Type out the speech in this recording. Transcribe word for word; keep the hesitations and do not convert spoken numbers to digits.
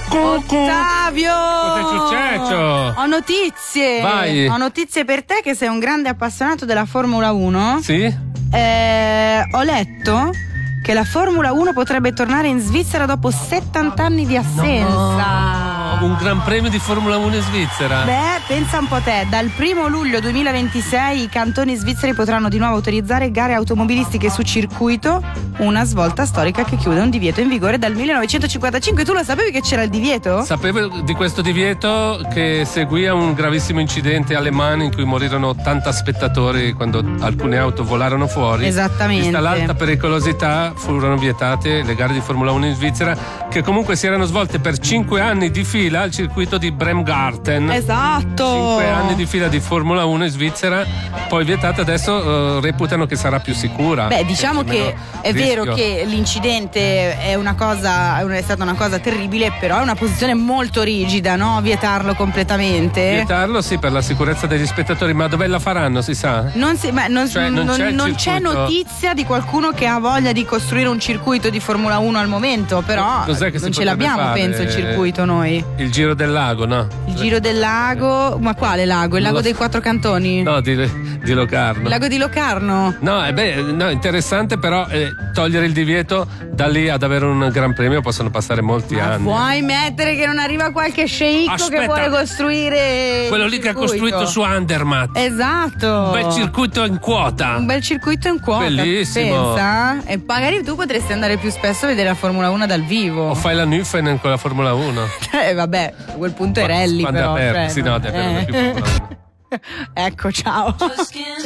Ottavio! Cosa è successo? Ho notizie. Vai. Ho notizie per te che sei un grande appassionato della Formula uno. Sì? Eh, ho letto che la Formula uno potrebbe tornare in Svizzera dopo settanta anni di assenza. No. Un gran premio di Formula uno in Svizzera. Beh, pensa un po' te, dal primo luglio duemilaventisei i cantoni svizzeri potranno di nuovo autorizzare gare automobilistiche su circuito, una svolta storica che chiude un divieto in vigore dal millenovecentocinquantacinque. Tu lo sapevi che c'era il divieto? Sapevo di questo divieto che seguì a un gravissimo incidente alle mani in cui morirono ottanta spettatori quando alcune auto volarono fuori. Esattamente. Vista l'alta pericolosità furono vietate le gare di Formula uno in Svizzera, che comunque si erano svolte per cinque anni di fila al circuito di Bremgarten. Esatto. Cinque anni di fila di Formula uno in Svizzera, poi vietata. Adesso uh, reputano che sarà più sicura. Beh, diciamo che è rischio. vero che l'incidente è una cosa, è stata una cosa terribile, però è una posizione molto rigida, no? Vietarlo completamente. Vietarlo, sì, per la sicurezza degli spettatori, ma dove la faranno, si sa? Non, si, ma non, Cioè, non non, c'è il non c'è circuito? notizia di qualcuno che ha voglia di costruire un circuito di Formula uno al momento, però Cos'è che non si ce l'abbiamo, potrebbe fare? penso, il circuito noi. Il Giro del Lago, no? Il Giro del Lago, ma quale lago? Il lago Lo- dei quattro cantoni? No, di, di Locarno. Il lago di Locarno? No, eh beh, no, interessante, però eh, togliere il divieto, da lì ad avere un gran premio possono passare molti Ma anni. vuoi mettere che non arriva qualche sceicco Aspetta. che vuole costruire Quello il lì che ha circuito? costruito su Andermatt. Esatto. Un bel circuito in quota. Un bel circuito in quota. Bellissimo. Pensa? E magari tu potresti andare più spesso a vedere la Formula uno dal vivo. O fai la Nüffen con la Formula uno. Eh vabbè, a quel punto è rally Quando è però. aperto, cioè, sì, no, deve eh. avere più Formula uno. Ecco, ciao.